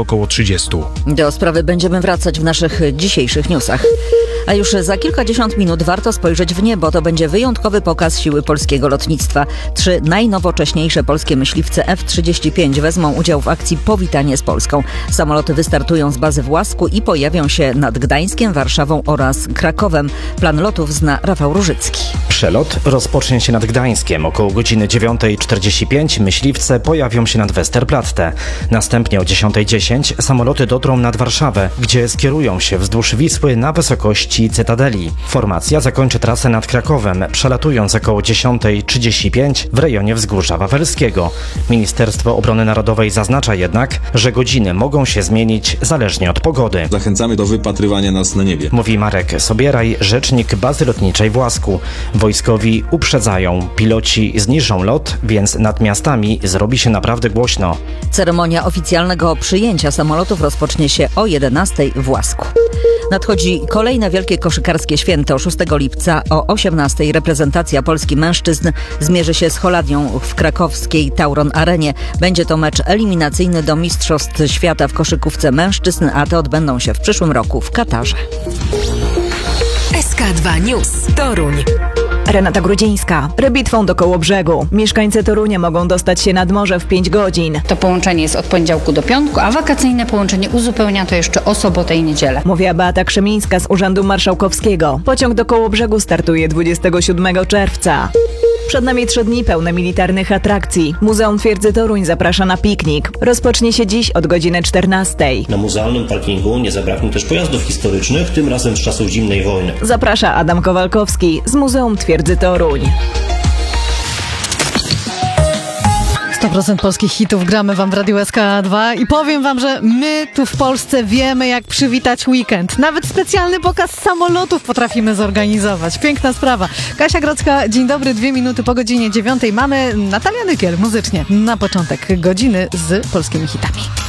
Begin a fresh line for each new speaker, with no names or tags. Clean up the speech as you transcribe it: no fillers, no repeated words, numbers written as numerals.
około 30.
Do sprawy będziemy wracać w naszych dzisiejszych newsach. A już za kilkadziesiąt minut warto spojrzeć w niebo. To będzie wyjątkowy pokaz siły polskiego lotnictwa. 3 najnowocześniejsze polskie myśliwce F-35 wezmą udział w akcji Powitanie z Polską. Samoloty wystartują z bazy w Łasku i pojawią się nad Gdańskiem, Warszawą oraz Krakowem. Plan lotów zna Rafał Różycki.
Przelot rozpocznie się nad Gdańskiem. Około godziny 9:45 myśliwce pojawią się nad Westerplatte. Następnie o 10:10 samoloty dotrą nad Warszawę, gdzie skierują się wzdłuż Wisły na wysokości Cytadeli. Formacja zakończy trasę nad Krakowem, przelatując około 10:35 w rejonie Wzgórza Wawelskiego. Ministerstwo Obrony Narodowej zaznacza jednak, że godziny mogą się zmienić zależnie od pogody.
Zachęcamy do wypatrywania nas na niebie.
Mówi Marek Sobieraj, rzecznik bazy lotniczej w Łasku. Wojskowi uprzedzają, piloci zniżą lot, więc nad miastami zrobi się naprawdę głośno.
Ceremonia oficjalnego przyjęcia samolotów rozpocznie się o 11:00 w Łasku. Nadchodzi kolejne wielkie koszykarskie święto. 6 lipca o 18:00 reprezentacja Polski mężczyzn zmierzy się z Holandią w krakowskiej Tauron Arenie. Będzie to mecz eliminacyjny do Mistrzostw Świata w koszykówce mężczyzn, a te odbędą się w przyszłym roku w Katarze.
SK2 News. Toruń.
Renata Grudzińska. Rybitwą do Kołobrzegu. Mieszkańcy Torunia mogą dostać się nad morze w 5 godzin.
To połączenie jest od poniedziałku do piątku, a wakacyjne połączenie uzupełnia to jeszcze o sobotę i niedzielę.
Mówiła Beata Krzemińska z Urzędu Marszałkowskiego. Pociąg do Kołobrzegu startuje 27 czerwca. Przed nami 3 dni pełne militarnych atrakcji. Muzeum Twierdzy Toruń zaprasza na piknik. Rozpocznie się dziś od godziny 14:00.
Na muzealnym parkingu nie zabraknie też pojazdów historycznych, tym razem z czasów zimnej wojny.
Zaprasza Adam Kowalkowski z Muzeum Twierdzy Toruń.
100% polskich hitów gramy wam w Radiu SK2 i powiem wam, że my tu w Polsce wiemy, jak przywitać weekend. Nawet specjalny pokaz samolotów potrafimy zorganizować. Piękna sprawa. Kasia Grodzka, dzień dobry, 2 minuty po godzinie 9:00. Mamy Natalię Nykiel muzycznie na początek godziny z polskimi hitami.